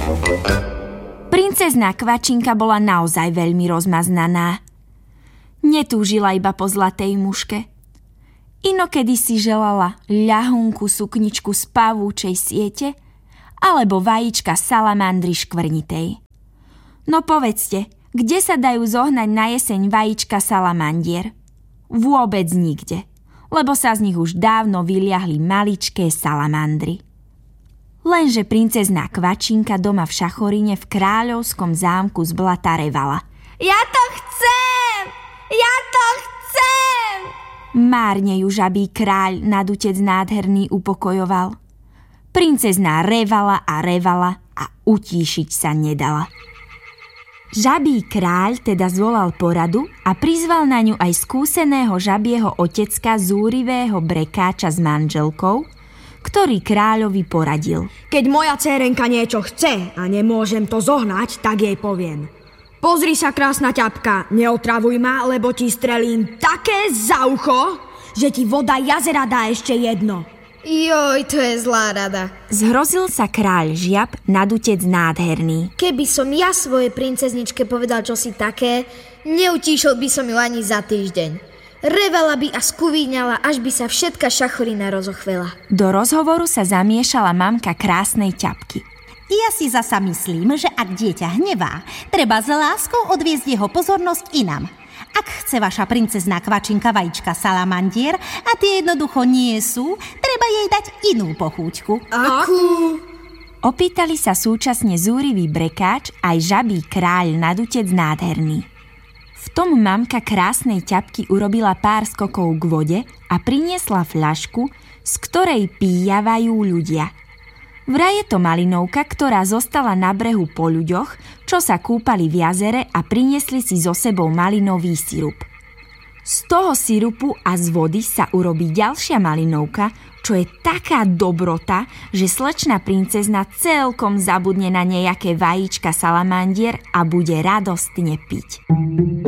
Princezná Kvačinka bola naozaj veľmi rozmaznaná. Netúžila iba po zlatej muške. Inokedy si želala ľahúnku sukničku z pavúčej siete alebo vajíčka salamandry škvrnitej. No povedzte, kde sa dajú zohnať na jeseň vajíčka salamandier? Vôbec nikde, lebo sa z nich už dávno vyliahli maličké salamandry. Lenže princezná Kvačinka doma v Šachoríne v kráľovskom zámku z blata revala. Ja to chcem! Ja to chcem! Márne ju žabí kráľ nadutec nádherný upokojoval. Princezná revala a utíšiť sa nedala. Žabí kráľ teda zvolal poradu a prizval na ňu aj skúseného žabieho otecka zúrivého brekáča s manželkou, ktorý kráľovi poradil. Keď moja dcérenka niečo chce a nemôžem to zohnať, tak jej poviem. Pozri sa, krásna ťapka, neotravuj ma, lebo ti strelím také za ucho, že ti voda jazera dá ešte jedno. Joj, to je zlá rada. Zhrozil sa kráľ žiab nadutec nádherný. Keby som ja svojej princezničke povedal čosi také, neutíšil by som ju ani za týždeň. Revala by a skuvíňala, až by sa všetka Šachorína rozochvela. Do rozhovoru sa zamiešala mamka krásnej ťapky. Ja si zasa myslím, že ak dieťa hnevá, treba s láskou odviesť jeho pozornosť inam. Ak chce vaša princezná Kvačinka vajíčka salamandier a tie jednoducho nie sú, treba jej dať inú pochúťku. Akú? Opýtali sa súčasne zúrivý brekáč aj žabí kráľ nadutec nádherný. V tom mamka krásnej ťapky urobila pár skokov k vode a priniesla fľašku, z ktorej píjavajú ľudia. Vraj je to malinovka, ktorá zostala na brehu po ľuďoch, čo sa kúpali v jazere a priniesli si so sebou malinový sirup. Z toho sirupu a z vody sa urobí ďalšia malinovka, čo je taká dobrota, že slečna princezna celkom zabudne na nejaké vajíčka salamandier a bude radostne piť.